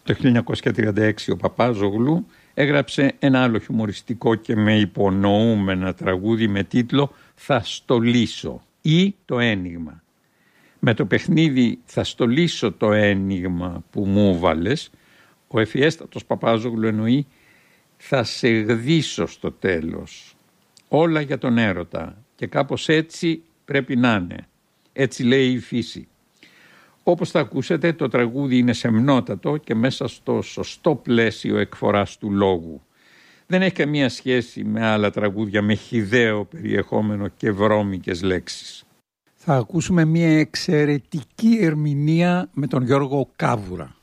Το 1936 ο Παπάζογλου έγραψε ένα άλλο χιουμοριστικό και με υπονοούμενα τραγούδι με τίτλο «Θα στολίσω» ή «Το ένιγμα». Με το παιχνίδι «Θα στολίσω το ένιγμα που μου βάλες», ο ευφιέστατος Παπάζογλου εννοεί «Θα σε γδίσω στο τέλος». Όλα για τον έρωτα και κάπως έτσι πρέπει να είναι. Έτσι λέει η φύση. Όπως θα ακούσετε, το τραγούδι είναι σεμνότατο και μέσα στο σωστό πλαίσιο εκφοράς του λόγου. Δεν έχει καμία σχέση με άλλα τραγούδια με χυδαίο περιεχόμενο και βρώμικες λέξεις. Θα ακούσουμε μια εξαιρετική ερμηνεία με τον Γιώργο Κάβουρα.